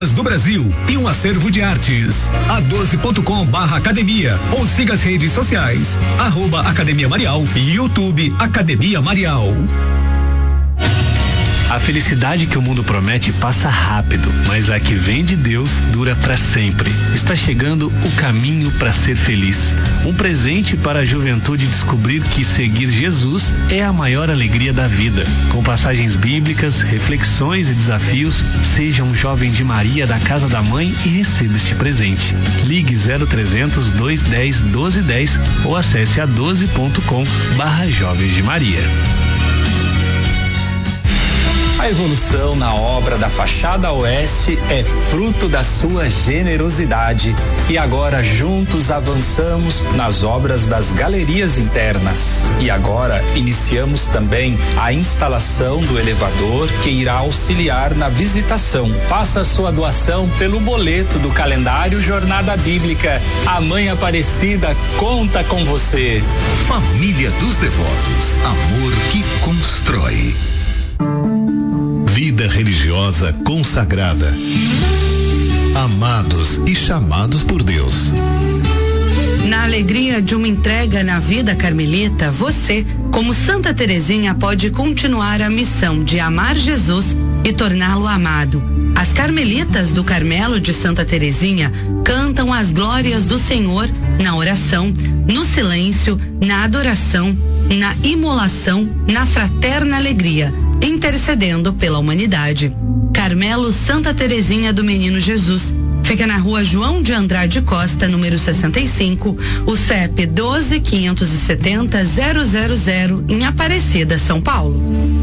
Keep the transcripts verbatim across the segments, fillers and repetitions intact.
do Brasil e um acervo de artes. a doze ponto com barra academia ou siga as redes sociais, arroba Academia Marial e YouTube Academia Marial. A felicidade que o mundo promete passa rápido, mas a que vem de Deus dura para sempre. Está chegando o caminho para ser feliz. Um presente para a juventude descobrir que seguir Jesus é a maior alegria da vida. Com passagens bíblicas, reflexões e desafios, seja um jovem de Maria da Casa da Mãe e receba este presente. Ligue zero trezentos, dois dez, doze dez ou acesse a doze ponto com barra Jovens de Maria. A evolução na obra da fachada oeste é fruto da sua generosidade e agora juntos avançamos nas obras das galerias internas. E agora iniciamos também a instalação do elevador que irá auxiliar na visitação. Faça sua doação pelo boleto do calendário Jornada Bíblica. A Mãe Aparecida conta com você. Família dos Devotos, amor que constrói. Vida religiosa consagrada. Amados e chamados por Deus. Na alegria de uma entrega na vida carmelita, você, como Santa Teresinha, pode continuar a missão de amar Jesus e torná-lo amado. As carmelitas do Carmelo de Santa Teresinha cantam as glórias do Senhor na oração, no silêncio, na adoração, na imolação, na fraterna alegria, intercedendo pela humanidade. Carmelo Santa Teresinha do Menino Jesus. Fica na rua João de Andrade Costa, número sessenta e cinco, o C E P doze, quinhentos e setenta, zero zero zero, em Aparecida, São Paulo.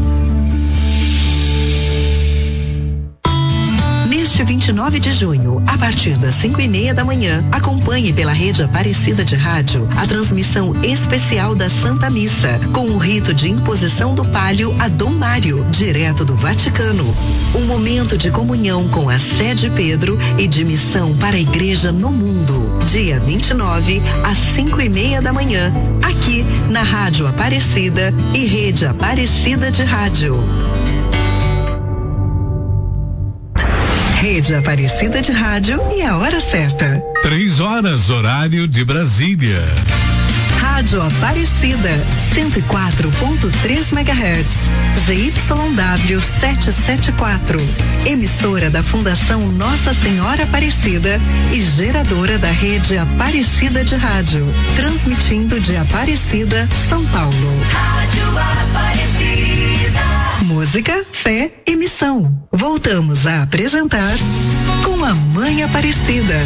Neste vinte e nove de junho, a partir das cinco e meia da manhã, acompanhe pela rede Aparecida de Rádio a transmissão especial da Santa Missa, com o rito de imposição do palio a Dom Mário, direto do Vaticano. Um momento de comunhão com a Sé de Pedro e de missão para a Igreja no mundo. Dia vinte e nove, às cinco e meia da manhã, aqui na Rádio Aparecida e rede Aparecida de Rádio. Rede Aparecida de Rádio e a hora certa. Três horas, horário de Brasília. Rádio Aparecida, cento e quatro ponto três megahertz, Z Y W setecentos e setenta e quatro. Emissora da Fundação Nossa Senhora Aparecida e geradora da rede Aparecida de Rádio. Transmitindo de Aparecida, São Paulo. Rádio Aparecida. Música, fé e missão. Voltamos a apresentar Com a Mãe Aparecida.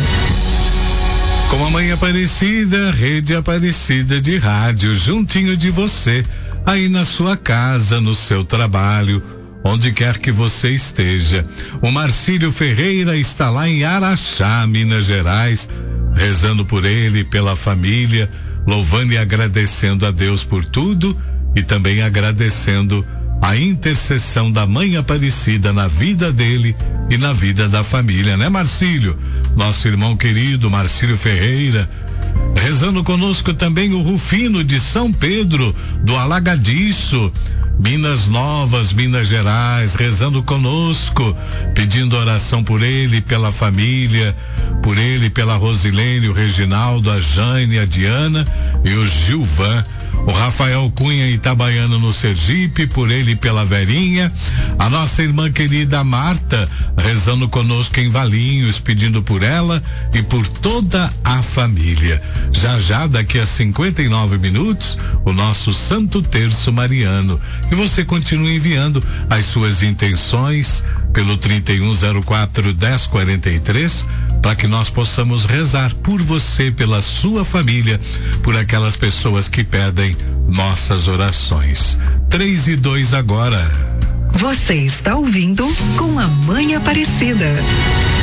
Com a Mãe Aparecida, rede Aparecida de Rádio, juntinho de você, aí na sua casa, no seu trabalho, onde quer que você esteja. O Marcílio Ferreira está lá em Araxá, Minas Gerais, rezando por ele, pela família, louvando e agradecendo a Deus por tudo e também agradecendo a intercessão da Mãe Aparecida na vida dele e na vida da família, né, Marcílio? Nosso irmão querido Marcílio Ferreira. Rezando conosco também o Rufino de São Pedro do Alagadiço, Minas Novas, Minas Gerais, rezando conosco, pedindo oração por ele, pela família, por ele, pela Rosilene, o Reginaldo, a Jane, a Diana e o Gilvan. O Rafael Cunha Itabaiano no Sergipe, por ele e pela Verinha. A nossa irmã querida Marta, rezando conosco em Valinhos, pedindo por ela e por toda a família. Já já, daqui a cinquenta e nove minutos, o nosso Santo Terço Mariano. E você continua enviando as suas intenções pelo trinta e um zero quatro, dez quarenta e três, para que nós possamos rezar por você, pela sua família, por aquelas pessoas que pedem nossas orações. Três e dois agora. Você está ouvindo Com a Mãe Aparecida.